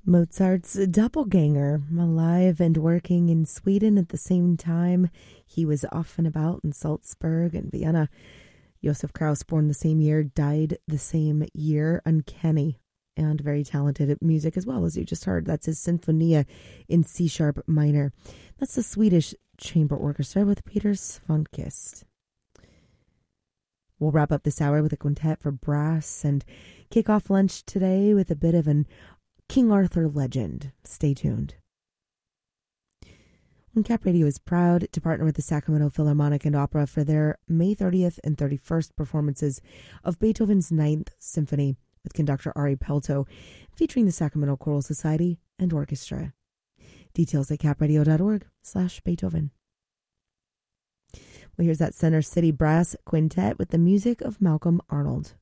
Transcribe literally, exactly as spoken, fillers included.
Mozart's doppelganger, alive and working in Sweden at the same time. He was off and about in Salzburg and Vienna. Josef Krauss, born the same year, died the same year. Uncanny and very talented at music as well, as you just heard. That's his Sinfonia in C-sharp minor. That's the Swedish Chamber Orchestra with Peter Svankvist. We'll wrap up this hour with a quintet for brass and kick off lunch today with a bit of an King Arthur legend. Stay tuned. Cap Radio is proud to partner with the Sacramento Philharmonic and Opera for their May thirtieth and thirty-first performances of Beethoven's Ninth Symphony with conductor Ari Pelto, featuring the Sacramento Choral Society and Orchestra. Details at capradio.org slash Beethoven. Well, here's that Center City Brass Quintet with the music of Malcolm Arnold.